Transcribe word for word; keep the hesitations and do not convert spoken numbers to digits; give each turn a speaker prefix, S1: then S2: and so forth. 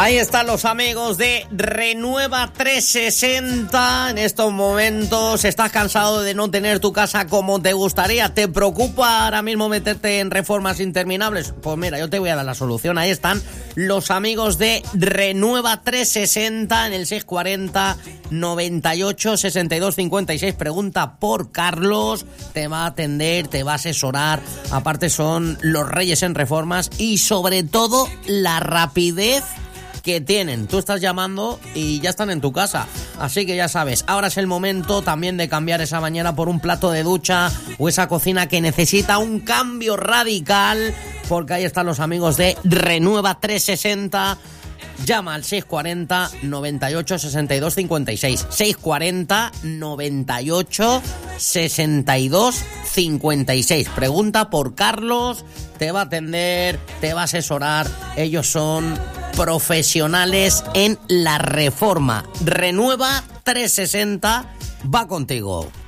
S1: Ahí están los amigos de Renueva trescientos sesenta. En estos momentos estás cansado de no tener tu casa como te gustaría. ¿Te preocupa ahora mismo meterte en reformas interminables? Pues mira, yo te voy a dar la solución. Ahí están los amigos de Renueva trescientos sesenta en el seis cuarenta, noventa y ocho, sesenta y dos, cincuenta y seis. Pregunta por Carlos. Te va a atender, te va a asesorar. Aparte son los reyes en reformas y sobre todo la rapidez que tienen. Tú estás llamando y ya están en tu casa. Así que ya sabes, ahora es el momento también de cambiar esa bañera por un plato de ducha o esa cocina que necesita un cambio radical, porque ahí están los amigos de Renueva trescientos sesenta. Llama al seis cuarenta, noventa y ocho, sesenta y dos, cincuenta y seis. seis cuarenta, noventa y ocho, sesenta y dos, cincuenta y seis. Pregunta por Carlos, te va a atender, te va a asesorar. Ellos son profesionales en la reforma. Renueva trescientos sesenta va contigo.